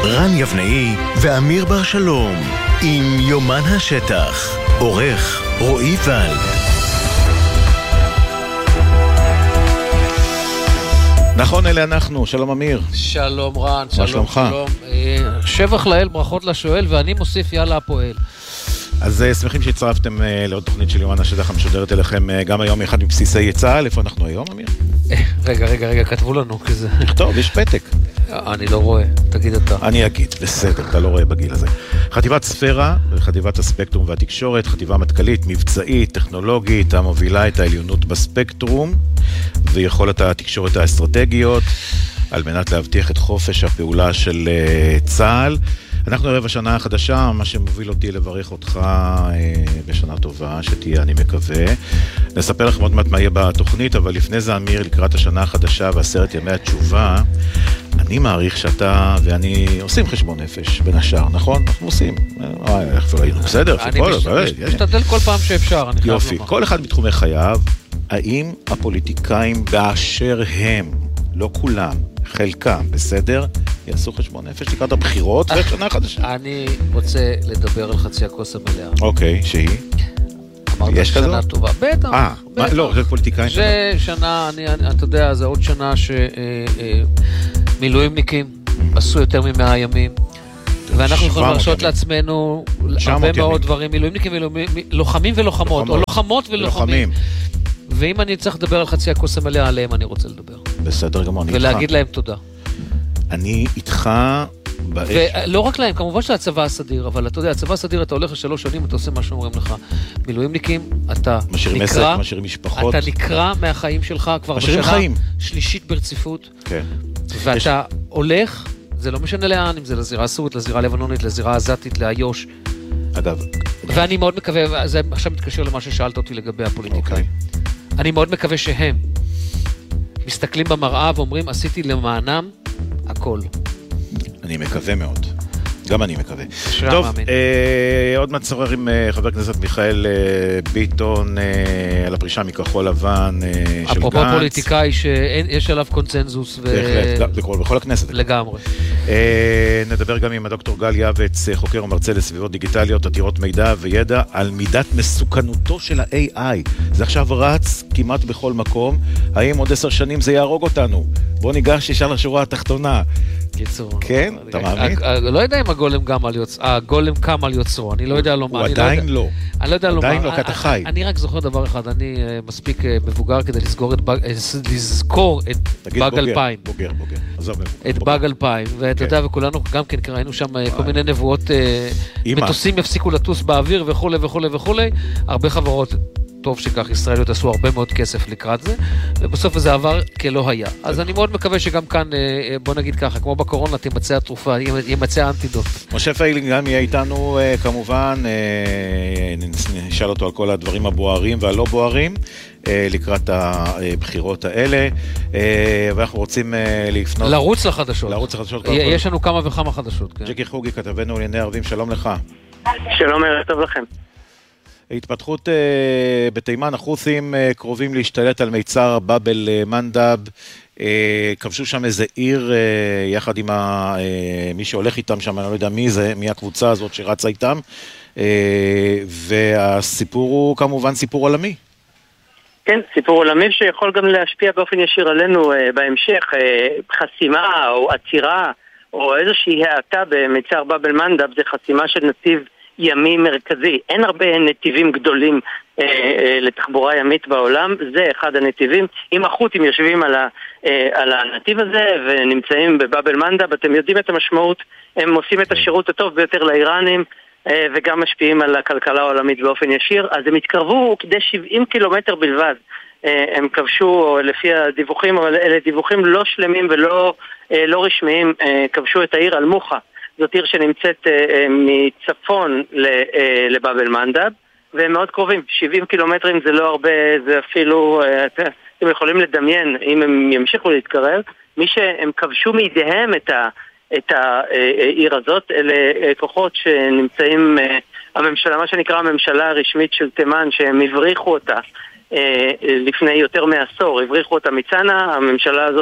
רן יבנאי ואמיר בר שלום עם יומן השטח. עורך רועי ולד. נכון, אלה אנחנו. שלום אמיר. שלום רן, מה שלומך? שלום. שבח לאל, ברכות לשואל, ואני מוסיף יאללה הפועל. אז שמחים שהצטרפתם לעוד תוכנית של יומן השטח המשודרת אליכם גם היום אחד מבסיסי צה"ל. איפה אנחנו היום, אמיר? רגע, כתבו לנו כזה. טוב, יש פתק. אני לא רואה, תגיד אתה. אני אגיד, בסדר, אתה לא רואה בגיל הזה. חטיבת ספירה, חטיבת הספקטרום והתקשורת, חטיבה מטכ"לית, מבצעית, טכנולוגית, המובילה את העליונות בספקטרום, ויכולת התקשורת האסטרטגיות, על מנת להבטיח את חופש הפעולה של צה"ל. אנחנו ערב השנה החדשה, מה שמוביל אותי לברך אותך בשנה טובה, שתהיה, אני מקווה. נספר לכם עוד מעט מה יהיה בתוכנית, אבל לפני זה, אמיר, לקראת השנה החדשה ועשרת ימי התשובה, אני מעריך שאתה ואני עושים חשבון נפש בין השאר, נכון? אנחנו עושים. איך ראינו, בסדר? אני משתדל כל פעם שאפשר, אני חייב לומר. יופי, כל אחד בתחומי חייו, האם הפוליטיקאים באשר הם, לא כולם, חלקם, בסדר? יעשו חשבון נפש לקראת הבחירות ושנה חדשה. אני רוצה לדבר על חצי הכוס המלאה. אוקיי, שהיא? יש כזו? שנה טובה. בטח. לא, זה פוליטיקאים. זה שנה, אתה יודע, זה עוד שנה שמילואימניקים עשו יותר מ100 ימים. ואנחנו יכולים להרשות לעצמנו הרבה מאוד דברים. מילואימניקים ולוחמים ולוחמות, או לוחמות ולוחמים. ואם אני צריך לדבר על חצי הכוס המלאה, עליהם אני רוצה לדבר. בסדר גמור, אני איתך. ולהגיד להם תודה. אני איתך באש. ולא רק להם, כמובן שזה הצבא הסדיר, אבל אתה יודע, הצבא הסדיר, אתה הולך ל3 שנים, אתה עושה מה שאומרים לך. מילואימניקים, אתה משאירים עסק, משאירים משפחות. אתה נקרא מהחיים שלך כבר בשנה שלישית ברציפות. כן. ואתה הולך, זה לא משנה לאן, אם זה לזירה הסורית, לזירה הלבנונית, לזירה העזתית, לאיו"ש. אגב. ואני מאוד מקווה, זה עכשיו מתקשר למה ששאלת אותי לגבי הפוליטיקאים. אני מאוד מקווה שהם מסתכלים במראה ואומרים, עשיתי למענם הכל. אני מקווה מאוד. גם אני מקווה. טוב, עוד מעט נשוחח עם חבר הכנסת מיכאל ביטון על הפרישה מכחול לבן של גנץ. אפרופו פוליטיקאי שיש עליו קונצנזוס. בהחלט, בכל הכנסת. לגמרי. נדבר גם עם הדוקטור גל יעבץ, חוקר ומרצה לסביבות דיגיטליות, עתירות מידע וידע על מידת מסוכנותו של ה-AI. זה עכשיו רץ כמעט בכל מקום. האם עוד 10 שנים זה יהרוג אותנו? בוא ניגש ישר לשורה התחתונה. קיצור. כן? אתה מאמין? לא יודע אם הגולם קם על יוצרו, אני לא יודע לומר. הוא עדיין לא. אני לא יודע לומר. עדיין לא, כי אתה חי. אני רק זוכר דבר אחד, אני מספיק מבוגר כדי לזכור את באג 2000. בוגר. את באג 2000, ואתה יודע, וכולנו גם כן ראינו שם כל מיני נבואות, מטוסים יפסיקו לטוס באוויר וכו'. הרבה חברות, טוב שכך ישראליות עשו הרבה מאוד כסף לקראת זה, ובסוף זה עבר כלא היה. אז אני מאוד מקווה שגם כאן, בוא נגיד ככה, כמו בקורונה, תימצא התרופה, יימצא האנטידוט. משה פיילינג גם יהיה איתנו כמובן, נשאל אותו על כל הדברים הבוערים והלא בוערים, לקראת הבחירות האלה, ואנחנו רוצים לפנות... לרוץ לחדשות. יש לנו כמה וכמה חדשות. ג'קי חוגי, כתבנו לענייני ערבים, שלום לך. שלום, ערב טוב לכם. התפתחות בתימן, החות'ים קרובים להשתלט על מיצר באבל מנדב, כבשו שם איזה עיר יחד עם מי שהולך איתם שם, אני לא יודע מי זה, מי הקבוצה הזאת שרצה איתם, והסיפור הוא כמובן סיפור עולמי. כן, סיפור עולמי שיכול גם להשפיע באופן ישיר עלינו בהמשך, חסימה או עצירה או איזושהי האטה במיצר באבל מנדב, זה חסימה של נתיב ימי מרכזי. אין הרבה נתיבים גדולים לתחבורה ימית בעולם, זה אחד הנתיבים. אם החות'ים יושבים על הנתיב הזה ונמצאים בבאבל מנדב, אתם יודעים את המשמעות, הם עושים את השירות הטוב ביותר לאיראנים, וגם משפיעים על הכלכלה העולמית באופן ישיר. אז הם התקרבו כדי 70 קילומטר בלבד. הם כבשו, לפי הדיווחים, אבל אלה דיווחים לא שלמים ולא לא רשמיים, כבשו את העיר אל-מוחה. זאת עיר שנמצאת מצפון לבאבל מנדב, והם מאוד קרובים. 70 קילומטרים זה לא הרבה, זה אפילו, אתם יכולים לדמיין, אם הם ימשיכו להתקרב, מי שהם כבשו מידיהם את העיר הזאת, אלה כוחות שנמצאים, הממשלה, מה שנקרא הממשלה הרשמית של תימן, שהם הבריחו אותה לפני יותר מעשור, הבריחו אותה מצנע, הממשלה הזאת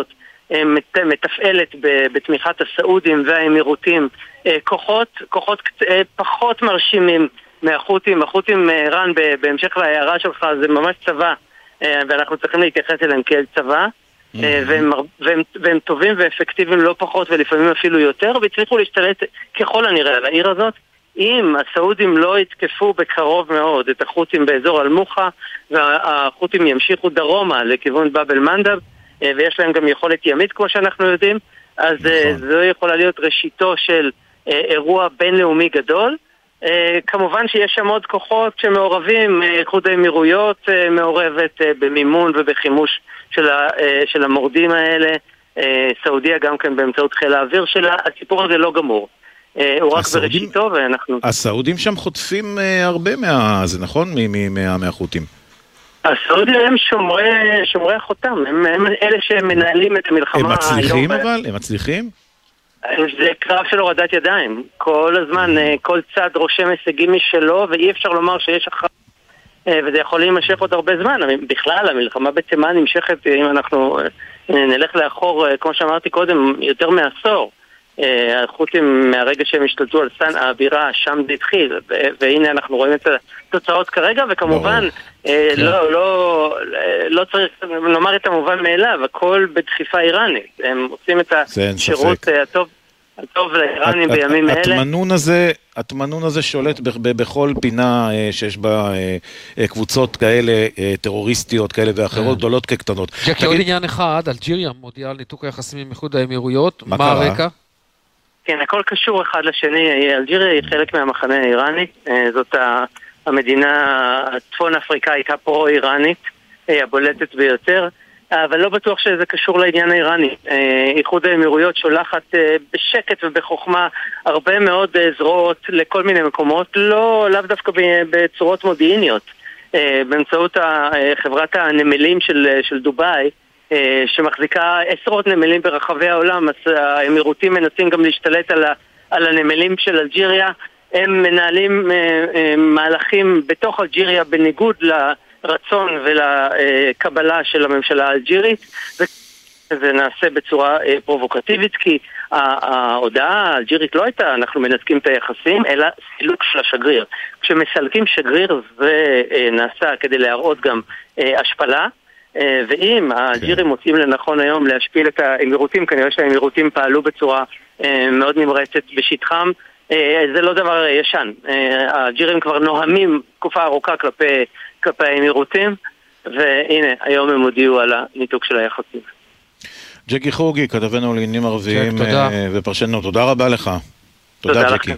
מתפעלת בתמיכת הסעודים והאמירותים כוחות פחות מרשימים מהחות'ים. החות'ים, רן, בהמשך להערה שלך, זה ממש צבא, ואנחנו צריכים להתייחס אליהם כאל צבא, והם טובים ואפקטיביים לא פחות ולפעמים אפילו יותר, והצליחו להשתלט ככל הנראה על העיר הזאת. אם הסעודים לא יתקפו בקרוב מאוד את החות'ים באזור אל-מוחה, והחות'ים ימשיכו דרומה לכיוון באב אל-מנדב, ויש להם גם יכולת ימית כמו שאנחנו יודעים, אז זו יכולה להיות ראשיתו של אירוע בינלאומי גדול. כמובן שיש שם עוד כוחות שמעורבים, איחוד האמירויות מעורבת במימון ובחימוש של המורדים האלה, סעודיה גם כן באמצעות חיל האוויר שלה. הסיפור הזה לא גמור, הוא רק בראשיתו ואנחנו... הסעודים שם חוטפים הרבה זה נכון? מהחות'ים. הסעודים הם שומרי החותם, הם אלה שמנהלים את המלחמה. הם מצליחים אבל? הם מצליחים? זה קרב של הורדת ידיים. כל הזמן, כל צד רושם הישגים משלו, ואי אפשר לומר שיש אחר, וזה יכול להימשך עוד הרבה זמן. בכלל, המלחמה בתימן נמשכת, אם אנחנו נלך לאחור, כמו שאמרתי קודם, יותר מעשור. החות'ים מהרגע שהם השתלטו על סנעה הבירה, שם זה התחיל, והנה אנחנו רואים את התוצאות כרגע, וכמובן לא צריך לומר את המובן מאליו, הכל בדחיפה איראנית. הם עושים את השירות הטוב לאיראנים בימים האלה. התמנון הזה שולט בכל פינה שיש בה קבוצות כאלה, טרוריסטיות כאלה ואחרות, גדולות כקטנות. ג'קי, עוד עניין אחד, אלג'יריה מודיעה על ניתוק היחסים עם איחוד האמירויות. מה הרקע? כן, הכל קשור אחד לשני. אלג'יריה היא חלק מהמחנה האיראני, זאת המדינה הצפון אפריקאית הפרו-איראנית, הבולטת ביותר, אבל לא בטוח שזה קשור לעניין האיראני. איחוד האמירויות שולחת בשקט ובחוכמה הרבה מאוד זרועות לכל מיני מקומות, לאו דווקא בצורות מודיעיניות, באמצעות חברת הנמלים של דובאי, שמחזיקה עשרות נמלים ברחבי העולם. אז האמירותים מנסים גם להשתלט על הנמלים של אלג'יריה. הם מנהלים מהלכים בתוך אלג'יריה בניגוד לרצון ולקבלה של הממשלה האלג'ירית, וזה נעשה בצורה פרובוקטיבית, כי ההודעה האלג'ירית לא הייתה אנחנו מנתקים את היחסים, אלא סילוק של השגריר. כשמסלקים שגריר זה נעשה כדי להראות גם השפלה, ואם האלג'ירים מוצאים לנכון היום להשפיל את האמירותים, כנראה שהאמירותים פעלו בצורה מאוד נמרצת בשטחם, זה לא דבר ישן. האלג'ירים כבר נוהמים תקופה ארוכה כלפי האמירותים, והנה, היום הם הודיעו על הניתוק של היחסים. ג'קי חוגי, כתבנו לעניינים ערביים ופרשנות, תודה רבה לך. תודה ג'קי.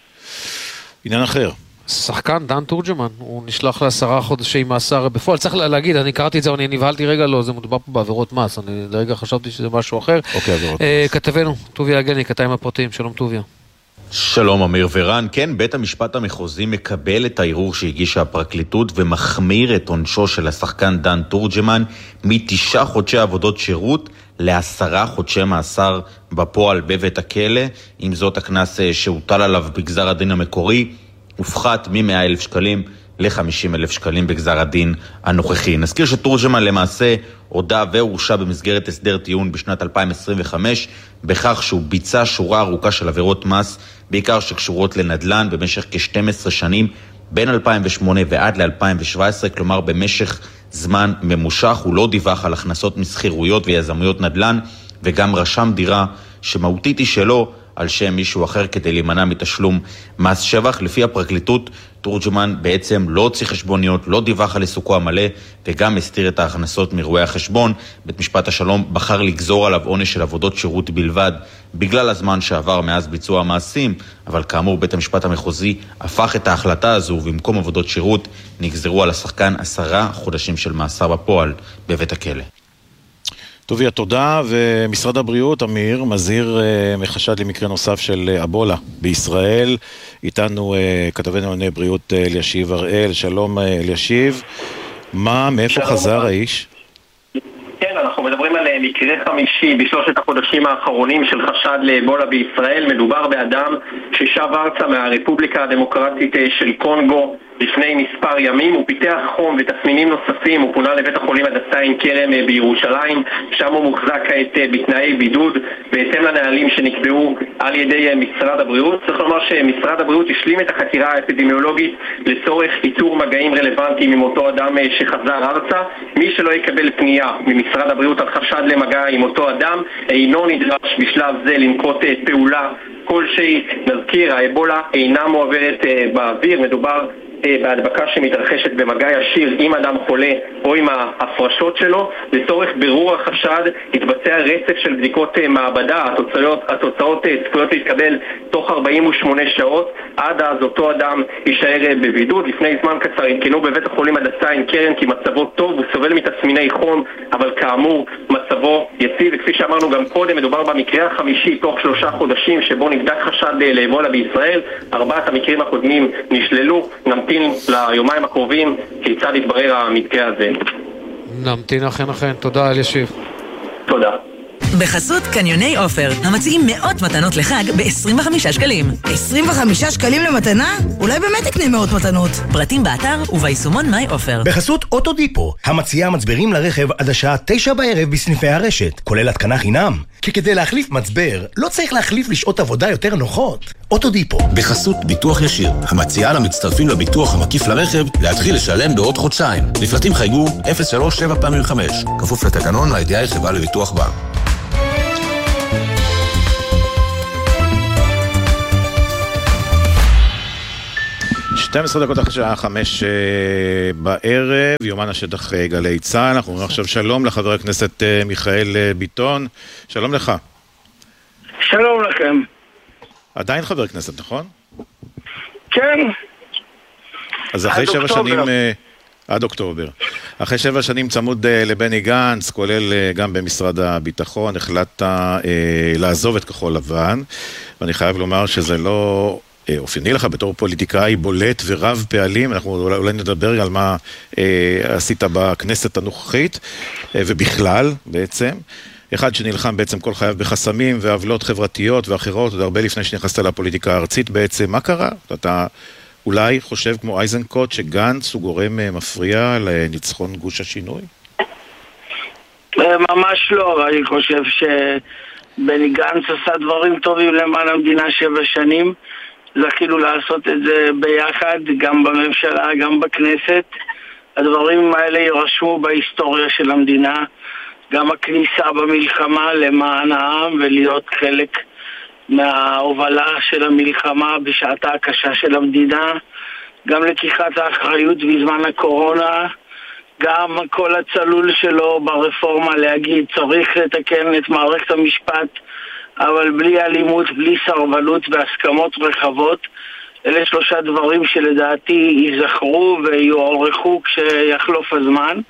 עניין אחר. שחקן דן תורג'מן, הוא נשלח ל10 חודשי מאסר בפועל. צריך להגיד, אני קראתי את זה, אני נבהלתי רגע, לא, זה מדובר פה בעבירות מס, אני לרגע חשבתי שזה משהו אחר. אוקיי, עבירות מס. כתבנו, טוביה אגני, כתבים הפרטיים, שלום טוביה. שלום אמיר ורן, כן, בית המשפט המחוזי מקבל את הערעור שהגישה הפרקליטות ומחמיר את עונשו של השחקן דן תורג'מן מ9 חודשי עבודות שירות ל10 חודשי מאסר בפועל בבית הכלא. עם זאת, הקנס שהוטל עליו בגזר הדין המקורי הופחת מ100,000 שקלים ל50,000 שקלים בגזר הדין הנוכחי. נזכיר שתורג'מן למעשה הודע והורשע במסגרת הסדר טיעון בשנת 2025 בכך שהוא ביצע שורה ארוכה של עבירות מס, בעיקר שקשורות לנדל"ן, במשך כ12 שנים בין 2008 ועד ל-2017, כלומר במשך זמן ממושך. הוא לא דיווח על הכנסות מסחירויות ויזמויות נדל"ן, וגם רשם דירה שמהותית היא שלו על שם מישהו אחר כדי להימנע מתשלום מס שבח. לפי הפרקליטות, תורג'מן בעצם לא הוציא חשבוניות, לא דיווח על עיסוקו המלא, וגם הסתיר את ההכנסות מרואי החשבון. בית משפט השלום בחר לגזור עליו עונש של עבודות שירות בלבד בגלל הזמן שעבר מאז ביצוע המעשים, אבל כאמור בית המשפט המחוזי הפך את ההחלטה הזו, ובמקום עבודות שירות נגזרו על השחקן 10 חודשים של מאסר בפועל בבית הכלא. טוביה, תודה. ומשרד הבריאות, אמיר, מזהיר מחשד למקרה נוסף של אבולה בישראל. איתנו כתבנו לענייני בריאות אלישיב הראל. שלום אלישיב. מאיפה חזר האיש? כן, אנחנו מדברים על מקרה חמישי בשלושת החודשים האחרונים של חשד לאבולה בישראל. מדובר באדם ששב ארצה מהרפובליקה הדמוקרטית של קונגו לפני מספר ימים. הוא פיתח חום ותסמינים נוספים. הוא פונה לבית החולים הדסה עין כרם בירושלים, שם הוא מוחזק כעת בתנאי בידוד בהתאם לנהלים שנקבעו על ידי משרד הבריאות. צריך לומר שמשרד הבריאות השלים את החקירה האפידמיולוגית לצורך איתור מגעים רלוונטיים עם אותו אדם שחזר ארצה. מי שלא יקבל פנייה ממשרד הבריאות על חשד למגע עם אותו אדם אינו נדרש בשלב זה לנקוט פעולה כלשהי. נזכיר, האבולה אינה מועברת באוויר, מדובר בהדבקה שמתרחשת במגע ישיר עם אדם חולה או עם ההפרשות שלו. לצורך בירור החשד התבצע רצף של בדיקות מעבדה. התוצאות צפויות להתקבל תוך 48 שעות. עד אז אותו אדם יישאר בבידוד. לפני זמן קצר עדכנו בבית החולים הדסה עין כרם כי מצבו טוב, הוא סובל מתסמיני חום, אבל כאמור מצבו יציב. וכפי שאמרנו גם קודם, מדובר במקרה החמישי תוך 3 חודשים שבו נבדק חשד לאבולה בישראל. 4 המקרים הקודמים נשללו. נמתין ליומיים הקרובים כיצד יתברר המקרה הזה. נמתין אכן. תודה אלישיב. תודה. בחסות קניוני אופר, המציעים מאות מתנות לחג ב-25 שקלים. 25 שקלים למתנה? אולי באמת תקנה מאות מתנות. פרטים באתר וביישומון מיי אופר. בחסות אוטודיפו, המציעה מצברים לרכב עד השעה 9 בערב בסניפי הרשת, כולל התקנה חינם. כי כדי להחליף מצבר, לא צריך להחליף לשעות עבודה יותר נוחות. אוטודיפו. בחסות ביטוח ישיר, המציעה למצטרפים לביטוח המקיף לרכב להתחיל לשלם בעוד חודשיים. לפרטים חייגו 037 כפוף לתקנון לידיעה חברה לביטוח בה. 12 דקות אחרי שעה 5 בערב, יומן השטח גלי צה"ל. אנחנו אומרים עכשיו שלום לחבר הכנסת מיכאל ביטון. שלום לך. שלום לכם. עדיין חבר כנסת, נכון? כן. אז אחרי 7 שנים, עד אוקטובר. אחרי 7 שנים צמוד לבני גנץ, כולל גם במשרד הביטחון, החלטת לעזוב את כחול לבן, ואני חייב לומר שזה לא אופייני לך בתור פוליטיקאי בולט ורב פעלים. אנחנו אולי נדבר על מה עשית בכנסת הנוכחית, ובכלל בעצם. אחד שנלחם בעצם כל חייו בחסמים ועוולות חברתיות ואחרות, עוד הרבה לפני שנכנסת לפוליטיקה הארצית בעצם. מה קרה? אתה אולי חושב כמו אייזנקוט שגנץ הוא גורם מפריע לניצחון גוש השינוי? ממש לא. אני חושב שבני גנץ עשה דברים טובים למען המדינה 7 שנים. זכינו לעשות את זה ביחד, גם בממשלה, גם בכנסת. הדברים האלה יירשמו בהיסטוריה של המדינה. גם הכניסה במלחמה למען העם ולהיות חלק מההובלה של המלחמה בשעתה הקשה של המדינה, גם לקיחת האחריות בזמן הקורונה, גם כל הצלול שלו ברפורמה להגיד צריך לתקן את מערכת המשפט, אבל בלי אלימות, בלי סרבנות והסכמות רחבות. אלה 3 דברים שלדעתי ייזכרו ויוערכו כשיחלוף הזמן.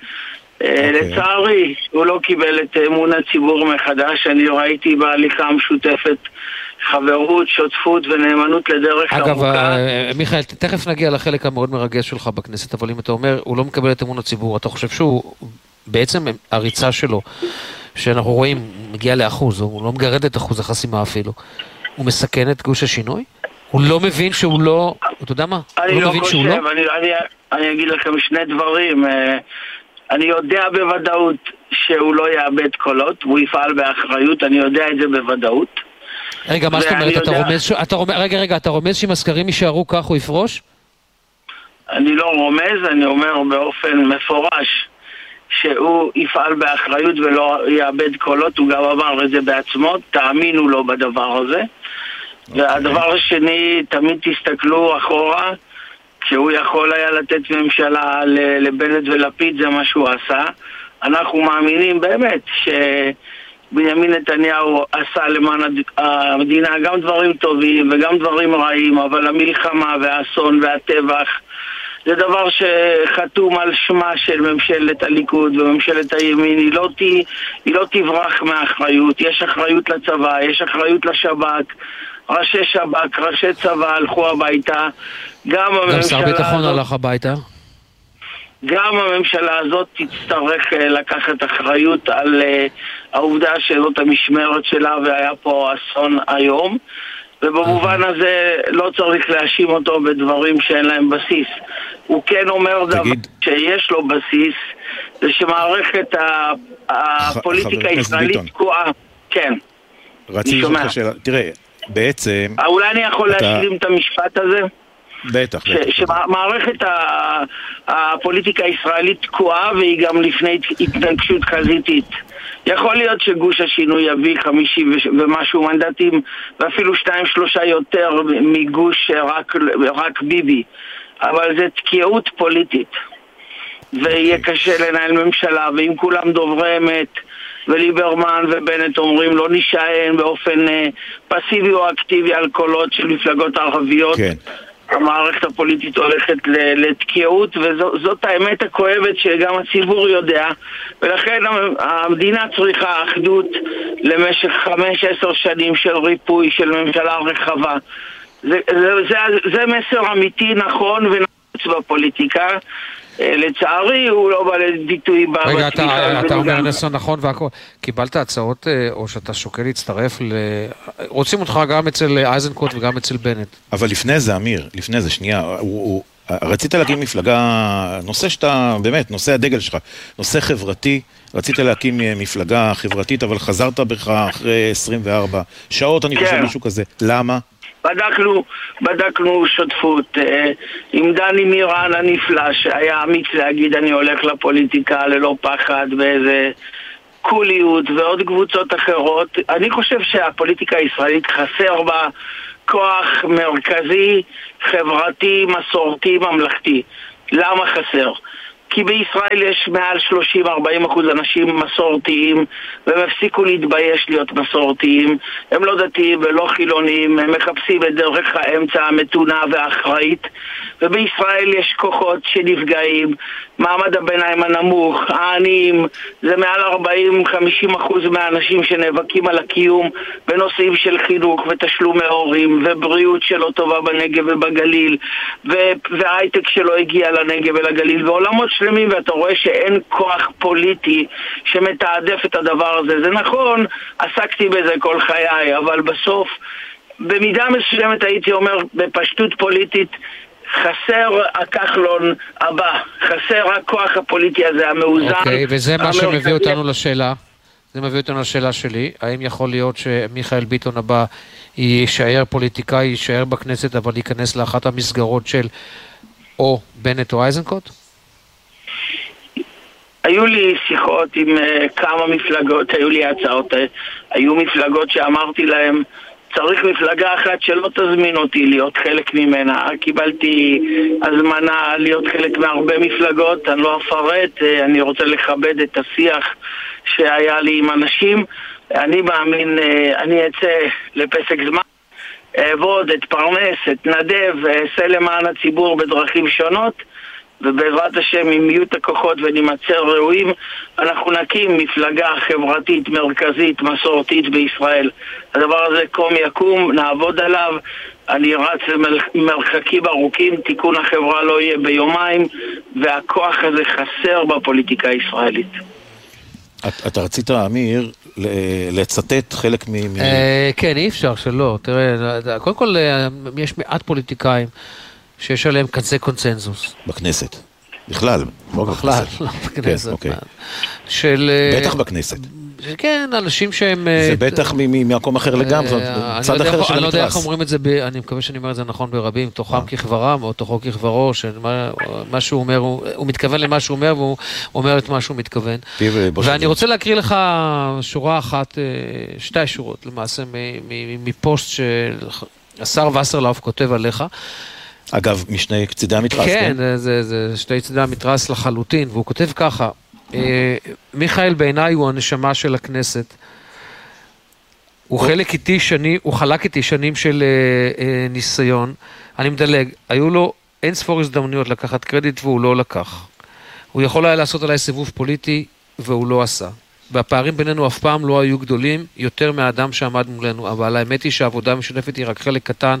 לצערי, הוא לא קיבל את אמון הציבור מחדש. אני ראיתי בהליכה המשותפת חברות, שותפות ונאמנות לדרך ארוכה. אגב, מיכאל, תכף נגיע לחלק המאוד מרגש שלך בכנסת, אבל אם אתה אומר, הוא לא מקבל את אמון הציבור, אתה חושב שהוא בעצם הריצה שלו, שאנחנו רואים, מגיע לאחוז, הוא לא מגרד את אחוז החסימה אפילו, הוא מסכן את גוש השינוי? הוא לא מבין שהוא לא, אתה יודע מה? אני לא חושב, אני אגיד לכם 2 דברים. אני יודע בוודאות שהוא לא יאבד קולות, הוא יפעל באחריות, אני יודע את זה בוודאות. רגע, מה זאת אומרת? אתה רומז שאם הסקרים יישארו כך הוא יפרוש? אני לא רומז, אני אומר באופן מפורש שהוא יפעל באחריות ולא יאבד קולות. הוא גם אמר את זה בעצמו, תאמינו לו בדבר הזה. והדבר השני, תמיד תסתכלו אחורה, כשהוא יכול היה לתת ממשלה לבנט ולפיד, זה מה שהוא עשה. אנחנו מאמינים באמת שבנימין נתניהו עשה למען המדינה גם דברים טובים וגם דברים רעים, אבל המלחמה והאסון והטבח זה דבר שחתום על שמה של ממשלת הליכוד וממשלת הימין. היא לא תברח מהאחריות. יש אחריות לצבא, יש אחריות לשב"כ. ראשי שב"כ, ראשי צבא הלכו הביתה. גם שר ביטחון הלך הביתה. גם הממשלה הזאת תצטרך לקחת אחריות העובדה שזאת המשמרת שלה והיה פה אסון היום, ובמובן הזה לא צריך להאשים אותו בדברים שאין להם בסיס. הוא כן אומר דבר שיש לו בסיס, זה שמערכת הפוליטיקה הישראלית תקועה. כן. רציתי לשאול לך שאלה, תראה, בעצם... אולי אני יכול להשלים את המשפט הזה? בטח. שמערכת הפוליטיקה הישראלית תקועה והיא גם לפני התנגשות חזיתית. יכול להיות שגוש השינוי יביא 50 ומשהו מנדטים ואפילו 2-3 יותר מגוש רק ביבי, אבל זה תקיעות פוליטית ויהיה קשה לנהל ממשלה, ואם כולם דוברי אמת וליברמן ובנט אומרים לא נשען באופן פסיבי או אקטיבי על קולות של מפלגות ערביות, כן. המערכת הפוליטית הולכת לתקיעות, וזאת האמת הכואבת שגם הציבור יודע, ולכן המדינה צריכה אחדות למשך 5-10 שנים של ריפוי, של ממשלה רחבה. זה מסר אמיתי, נכון ונעוץ בפוליטיקה. לצערי הוא לא בא לביטוי רגע, אתה אומר נסר נכון והכל. קיבלת הצעות או שאתה שוקל להצטרף רוצים אותך גם אצל אייזנקוט וגם אצל בנט. אבל לפני זה, אמיר, לפני זה, שנייה, רצית להקים מפלגה, נושא שאתה, באמת, נושא הדגל שלך, נושא חברתי, רצית להקים מפלגה חברתית, אבל חזרת בך אחרי 24 שעות, אני חושב משהו כזה. למה? בדקנו שותפות עם דני מירן הנפלא שהיה אמיץ להגיד אני הולך לפוליטיקה ללא פחד באיזה קוליות ועוד קבוצות אחרות. אני חושב שהפוליטיקה הישראלית חסר בה כוח מרכזי, חברתי, מסורתי, ממלכתי. למה חסר? כי בישראל יש מעל 30-40% אנשים מסורתיים, והם הפסיקו להתבייש להיות מסורתיים. הם לא דתיים ולא חילוניים, הם מחפשים את דרך האמצע המתונה והאחראית. ובישראל יש כוחות שנפגעים, מעמד הביניים הנמוך, העניים, זה מעל 40-50% מהאנשים שנאבקים על הקיום בנושאים של חינוך ותשלומי הורים ובריאות שלא טובה בנגב ובגליל וההייטק שלא הגיע לנגב ולגליל ועולמות שלמים, ואתה רואה שאין כוח פוליטי שמתעדף את הדבר הזה. זה נכון, עסקתי בזה כל חיי, אבל בסוף במידה מסוימת הייתי אומר בפשטות פוליטית חסר הכחלון הבא, חסר הכוח הפוליטי הזה, המאוזן. אוקיי, וזה מה שמביא אותנו לשאלה. זה מביא אותנו לשאלה שלי. האם יכול להיות שמיכאל ביטון הבא יישאר פוליטיקאי, יישאר בכנסת, אבל ייכנס לאחת המסגרות של או בנט או אייזנקוט? היו לי שיחות עם כמה מפלגות, היו לי הצעות, היו מפלגות שאמרתי להם צריך מפלגה אחת שלא תזמין אותי להיות חלק ממנה. קיבלתי הזמנה להיות חלק מהרבה מפלגות, אני לא אפרט, אני רוצה לכבד את השיח שהיה לי עם אנשים. אני מאמין, אני אצא לפסק זמן, אעבוד, אתפרנס, אתנדב, אעשה למען הציבור בדרכים שונות, ובעזרת השם אם יהיו את הכוחות ונמצא ראויים אנחנו נקים מפלגה חברתית מרכזית מסורתית בישראל. הדבר הזה קום יקום, נעבוד עליו. אני רץ למרחקים ארוכים, תיקון החברה לא יהיה ביומיים, והכוח הזה חסר בפוליטיקה הישראלית. אתה רצית, אמיר, לצטט חלק כן, אי אפשר שלא. תראה, קודם כל יש מעט פוליטיקאים שיש עליהם כזה קונצנזוס. בכנסת. בכלל. בכלל, לא בכנסת. בטח בכנסת. כן, אנשים שהם... זה בטח ממקום אחר לגמרי, צד אחר של המתרס. אני לא יודע איך אומרים את זה, אני מקווה שאני אומר את זה נכון ברבים, תוכם כחברם או תוכו כחברו, מה שהוא אומר, הוא מתכוון למה שהוא אומר, והוא אומר את מה שהוא מתכוון. ואני רוצה להקריא לך שורה אחת, 2 שורות למעשה, מפוסט שהשר וסרלאוף כותב עליך, אגב, משני צדי המתרס, כן? כן, זה שתי צדי המתרס לחלוטין, והוא כותב ככה, מיכאל בעיניי הוא הנשמה של הכנסת, הוא חלק איתי שנים של ניסיון, אני מדלג, היו לו אין ספור הזדמנויות לקחת קרדיט והוא לא לקח, הוא יכול היה לעשות עליי סיבוב פוליטי והוא לא עשה, והפערים בינינו אף פעם לא היו גדולים יותר מהאדם שעמד מולנו, אבל האמת היא שהעבודה המשותפת היא רק חלק קטן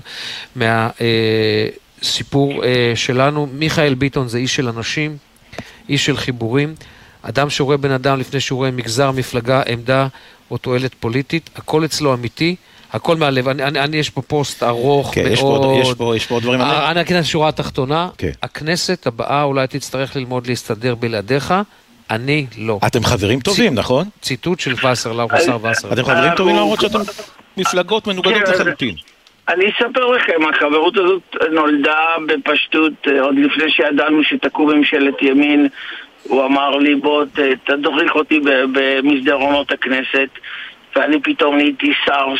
סיפור שלנו. מיכאל ביטון זה איש של אנשים, איש של חיבורים, אדם שרואה בן אדם לפני שהוא רואה מגזר, מפלגה, עמדה או תועלת פוליטית, הכל אצלו אמיתי, הכל מהלב. יש פה פוסט ארוך מאוד. יש פה דברים... אני אכנס שורה התחתונה, הכנסת הבאה אולי תצטרך ללמוד להסתדר בלעדיך, אני לא. אתם חברים טובים, נכון? ציטוט של וסרלאוף, השר וסרלאוף. אתם חברים טובים למרות שאתם מפלגות מנוגדות לחלוטין. אני אספר לכם, החברות הזאת נולדה בפשטות, עוד לפני שידענו שתקום ממשלת ימין. הוא אמר לי, בוא תדריך אותי במסדרונות הכנסת, ואני פתאום נהייתי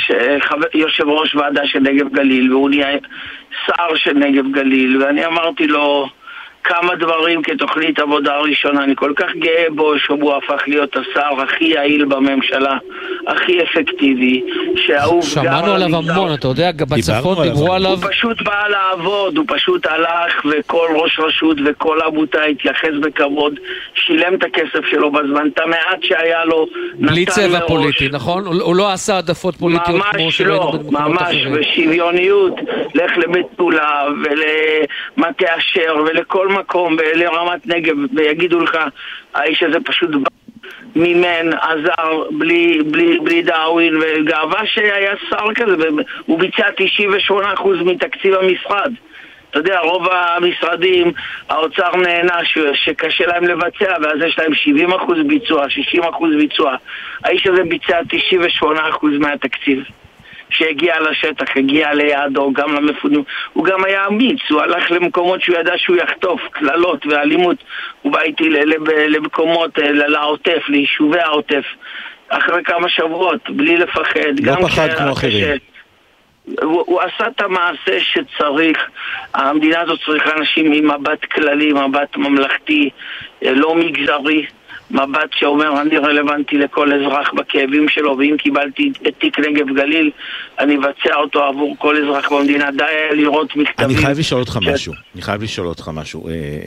יושב ראש ועדה של נגב גליל, והוא נהיה שר של נגב גליל, ואני אמרתי לו כמה דברים כתוכנית עבודה ראשונה. אני כל כך גאה בו שהוא הפך להיות השר הכי יעיל בממשלה, הכי אפקטיבי, שמענו עליו המון, אתה יודע, בצפון דיברו עליו. הוא פשוט בא לעבוד, הוא פשוט הלך, וכל ראש רשות וכל עמותה התייחס בכבוד, שילם את הכסף שלו בזמן, את המעט שהיה לו, בלי צבע פוליטי, נכון? הוא לא עשה העדפות פוליטיות כמו שראינו במקומות אחרים. ממש, בשוויוניות, לך למטולה ולמטה אשר ולכל מקום לרמת נגב, ויגידו לך, האיש הזה פשוט בא מימן, עזר, בלי דאווין, וגאווה שהיה שר כזה, הוא ביצע 98% מתקציב המשרד. אתה יודע, רוב המשרדים, האוצר נהנה שקשה להם לבצע, ואז יש להם 70% ביצוע, 60% ביצוע. האיש הזה ביצע 98% מהתקציב. שהגיע לשטח, הגיע ליעדו, גם למפונים. הוא גם היה אמיץ, הוא הלך למקומות שהוא ידע שהוא יחטוף, כללות ואלימות. הוא בא איתי למקומות, לעוטף, ליישובי העוטף, אחרי כמה שבועות, בלי לפחד. לא פחד כמו אחרים. הוא עשה את המעשה שצריך. המדינה הזאת צריכה אנשים עם מבט כללי, מבט ממלכתי, לא מגזרי. מבט שאומר, אני רלוונטי לכל אזרח בכאבים שלו, ואם קיבלתי את תיק נגב גליל, אני אבצע אותו עבור כל אזרח במדינה. די לראות מכתבים. אני חייב לשאול אותך משהו,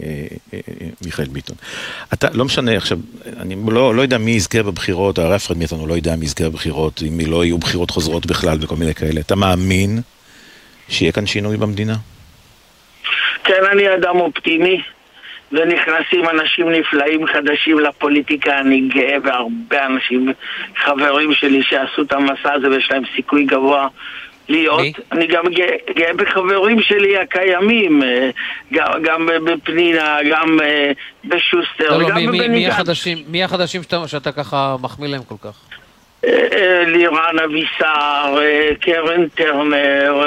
מיכאל ביטון. אתה, לא משנה, עכשיו, אני לא יודע מי יזכה בבחירות, הרב פרד מאיתנו לא יודע מי יזכה בבחירות, אם לא יהיו בחירות חוזרות בכלל וכל מיני כאלה. אתה מאמין שיהיה כאן שינוי במדינה? כן, אני אדם אופטימי. ונכנסים אנשים נפלאים חדשים לפוליטיקה. אני גאה בהרבה אנשים, חברים שלי שעשו את המסע הזה ויש להם סיכוי גבוה להיות. אני גם גאה בחברים שלי הקיימים, גם בפנינה, גם בשוסטר, גם בבני גנץ. מי החדשים שאתה ככה מחמיא להם כל כך? לירן אבישר, קרן טרנר,